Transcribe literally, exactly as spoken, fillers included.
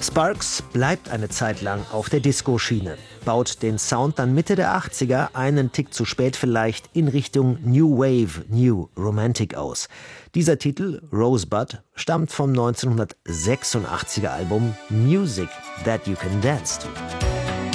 Sparks bleibt eine Zeit lang auf der Disco-Schiene, baut den Sound dann Mitte der achtziger, einen Tick zu spät vielleicht, in Richtung New Wave, New Romantic aus. Dieser Titel, Rosebud, stammt vom neunzehnhundertsechsundachtziger Album Music That You Can Dance To.